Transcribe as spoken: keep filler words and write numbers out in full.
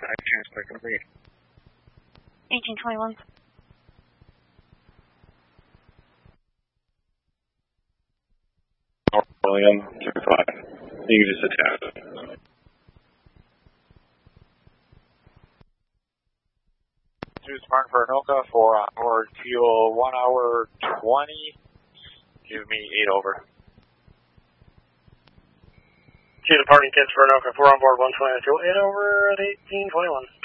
transport complete. eighteen twenty-one. William, two five. You can just attach it. Two Smart for Anoka for onboard fuel one hour twenty. Give me eight over. Two departing kids for Anoka, four on board, one twenty fuel, eight over at eighteen twenty-one.